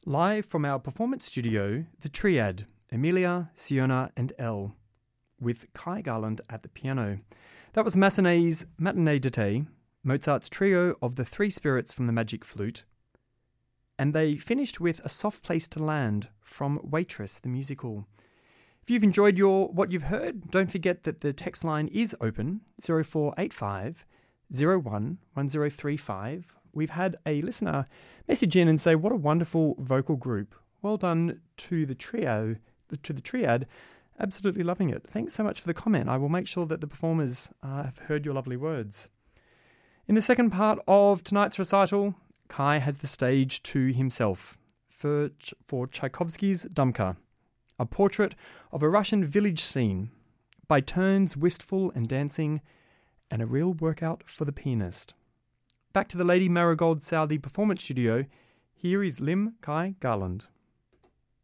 Live from our performance studio, the Triad, Emilia, Siona and Elle, with Kai Garland at the piano. That was Massenet's Matinee d'été, Mozart's trio of the three spirits from the Magic Flute. And they finished with A Soft Place to Land from Waitress, the musical. If you've enjoyed what you've heard, don't forget that the text line is open, 0485 01 1035. We've had a listener message in and say, what a wonderful vocal group. Well done to the trio, to the Triad. Absolutely loving it. Thanks so much for the comment. I will make sure that the performers have heard your lovely words. In the second part of tonight's recital, Kai has the stage to himself for Tchaikovsky's Dumka, a portrait of a Russian village scene, by turns wistful and dancing, and a real workout for the pianist. Back to the Lady Marigold Southey Performance Studio, here is Lim Kai Garland.